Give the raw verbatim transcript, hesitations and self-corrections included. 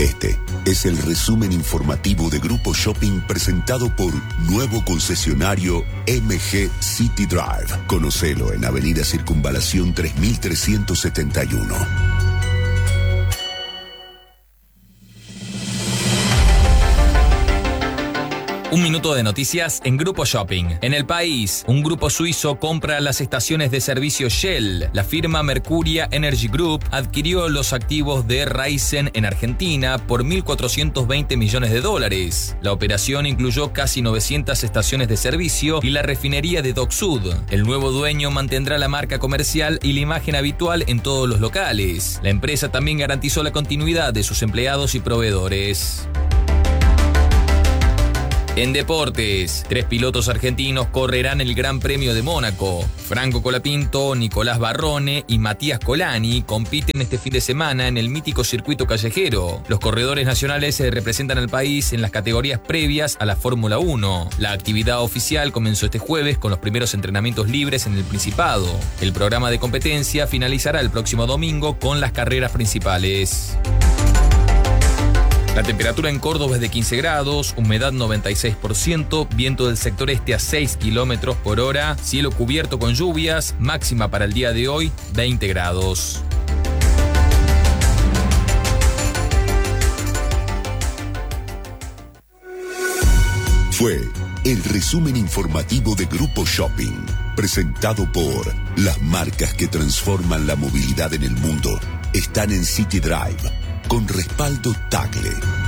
Este es el resumen informativo de Grupo Shopping presentado por nuevo concesionario M G City Drive. Conocelo en Avenida Circunvalación tres mil trescientos setenta y uno. Un minuto de noticias en Grupo Shopping. En el país, un grupo suizo compra las estaciones de servicio Shell. La firma Mercuria Energy Group adquirió los activos de Raízen en Argentina por mil cuatrocientos veinte millones de dólares. La operación incluyó casi novecientas estaciones de servicio y la refinería de Dock Sud. El nuevo dueño mantendrá la marca comercial y la imagen habitual en todos los locales. La empresa también garantizó la continuidad de sus empleados y proveedores. En deportes, tres pilotos argentinos correrán el Gran Premio de Mónaco. Franco Colapinto, Nicolás Barrone y Matías Colani compiten este fin de semana en el mítico circuito callejero. Los corredores nacionales representan al país en las categorías previas a la Fórmula uno. La actividad oficial comenzó este jueves con los primeros entrenamientos libres en el Principado. El programa de competencia finalizará el próximo domingo con las carreras principales. La temperatura en Córdoba es de quince grados, humedad noventa y seis por ciento, viento del sector este a seis kilómetros por hora, cielo cubierto con lluvias, máxima para el día de hoy veinte grados. Fue el resumen informativo de Grupo Shopping, presentado por las marcas que transforman la movilidad en el mundo. Están en City Drive, con respaldo Tagle.